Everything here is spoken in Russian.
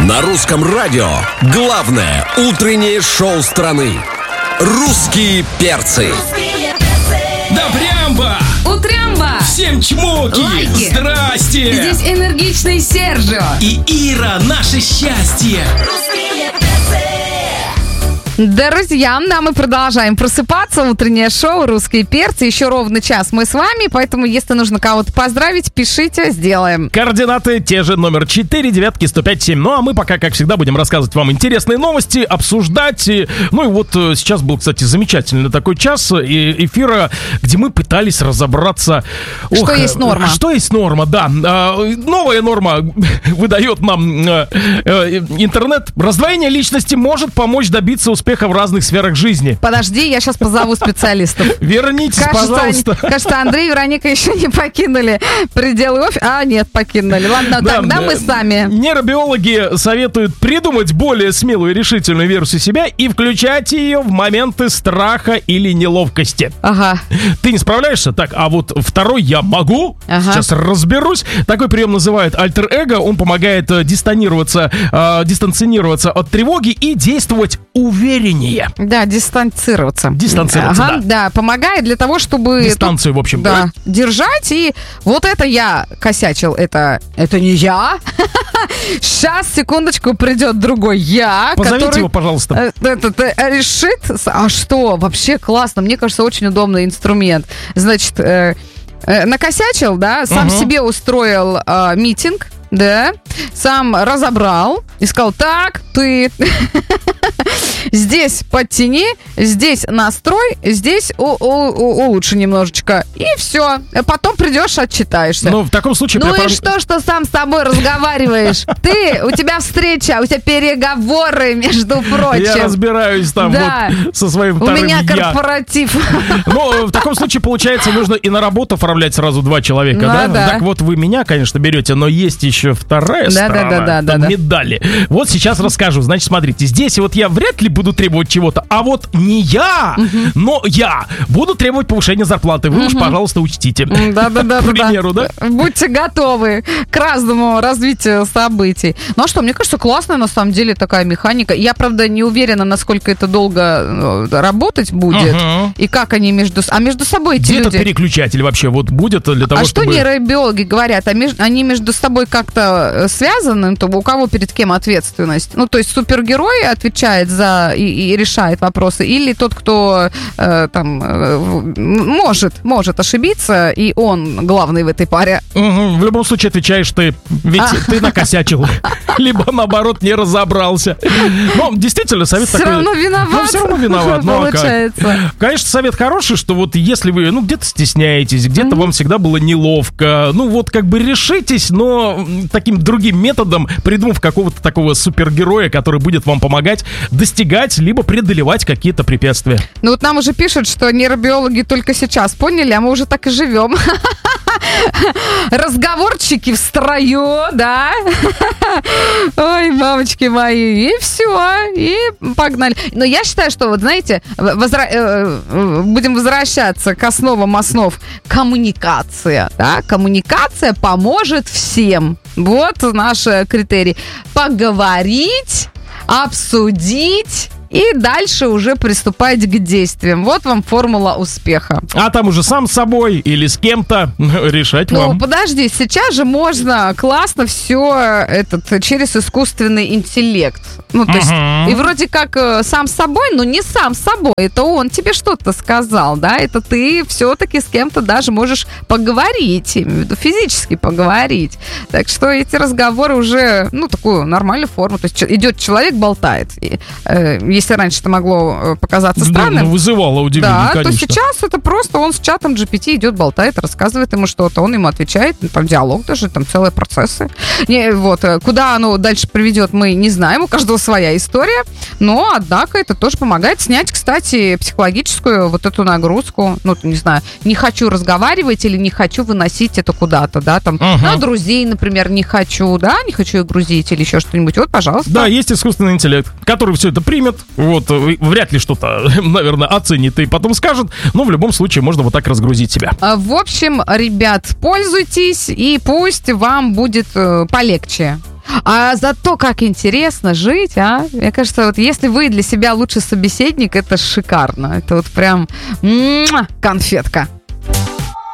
На русском радио главное утреннее шоу страны. «Русские перцы». Да прямба! Утрямба! Всем чмоки! Лайки! Здрасте! Здесь энергичный Сержио. И Ира, наше счастье! Друзья, мы продолжаем просыпаться. Утреннее шоу «Русские перцы». Еще ровно час мы с вами, поэтому если нужно кого-то поздравить, пишите, сделаем. Координаты те же, номер 4-9-105-7. Ну, а мы пока, как всегда, будем рассказывать вам интересные новости, обсуждать. Ну, и вот сейчас был, кстати, замечательный такой час эфира, где мы пытались разобраться... Что есть норма. Что есть норма, да. Новая норма выдает нам интернет. Раздвоение личности может помочь добиться успеха в разных сферах жизни. Подожди, я сейчас позову специалистов. Вернитесь, пожалуйста. Кажется, Андрей и Вероника еще не покинули пределы офиса. А, нет, покинули. Ладно, да, тогда мы сами. Нейробиологи советуют придумать более смелую и решительную версию себя и включать ее в моменты страха или неловкости. Ага. Ты не справляешься? Так, а вот второй я могу. Ага. Сейчас разберусь. Такой прием называют альтер-эго. Он помогает дистанцироваться от тревоги и действовать увереннее. Да, дистанцироваться. Дистанцироваться, ага, да. Помогает для того, чтобы... Дистанцию, в общем. Да, держать. И вот это я косячил. Это не я. Сейчас, секундочку, придет другой я, Позовите который... его, пожалуйста. Решит... А что? Вообще классно. Мне кажется, очень удобный инструмент. Значит, накосячил, да? Сам себе устроил митинг. Да, сам разобрал и сказал: так, ты здесь подтяни, здесь настрой, здесь улучши немножечко. И все. Потом придешь, отчитаешься. Ну, в таком случае... Ну и что сам с собой разговариваешь? У тебя встреча, у тебя переговоры, между прочим. Я разбираюсь там вот со своим вторым я. У меня корпоратив. Ну, в таком случае, получается, нужно и на работу оформлять сразу два человека, да? Так вот, вы меня, конечно, берете, но есть еще вторая сторона медали. Вот сейчас расскажу. Значит, смотрите, здесь вот я вряд ли буду требовать чего-то, а вот не я, но я буду требовать повышения зарплаты. Вы уж, пожалуйста, учтите. Да. К примеру, да? Будьте готовы к разному развитию событий. Ну а что, мне кажется, классная на самом деле такая механика. Я, правда, не уверена, насколько это долго работать будет и как они между собой эти люди. Где-то переключатель вообще вот будет для того, чтобы... А что нейробиологи говорят? Они между собой как-то связаны? У кого перед кем ответственность? Ну, то есть супергерой отвечает за и решает вопросы, или тот, кто может ошибиться, и он главный в этой паре? В любом случае отвечаешь ты, ведь ты накосячил. Либо, наоборот, не разобрался. Но, действительно, совет такой... Все равно виноват. Все равно виноват. Получается. Конечно, совет хороший, что вот если вы, где-то стесняетесь, где-то вам всегда было неловко, вот как бы решитесь, но таким другим методом, придумав какого-то такого супергероя, который будет вам помогать достигать, либо преодолевать какие-то препятствия. Ну вот нам уже пишут, что нейробиологи только сейчас поняли, а мы уже так и живем. Разговорчики в строю, да? Ой, мамочки мои. И все, и погнали. Но я считаю, что, вот знаете, будем возвращаться к основам основ. Коммуникация, да? Коммуникация поможет всем. Вот наш критерий. Поговорить, обсудить и дальше уже приступать к действиям. Вот вам формула успеха. А там уже сам с собой или с кем-то решать вам. Ну, подожди, сейчас же можно классно все через искусственный интеллект. Ну, то есть, и вроде как сам с собой, но не сам с собой. Это он тебе что-то сказал, да? Это ты все-таки с кем-то даже можешь поговорить, физически поговорить. Так что эти разговоры уже, такую нормальную форму. То есть идет человек, болтает. Если раньше это могло показаться странным. Да, вызывало удивление, конечно. То сейчас это просто он с чатом GPT идет, болтает, рассказывает ему что-то, он ему отвечает, там диалог даже, там целые процессы. Куда оно дальше приведет, мы не знаем, у каждого своя история, но, однако, это тоже помогает снять, кстати, психологическую вот эту нагрузку, не знаю, не хочу разговаривать или не хочу выносить это куда-то, да, там, на друзей, например, не хочу их грузить или еще что-нибудь, вот, пожалуйста. Да, есть искусственный интеллект, который все это примет, вряд ли что-то, наверное, оценит и потом скажет, но в любом случае можно вот так разгрузить себя. В общем, ребят, пользуйтесь, и пусть вам будет полегче. А зато как интересно жить, а? Мне кажется, вот если вы для себя лучший собеседник, это шикарно. Это вот прям конфетка.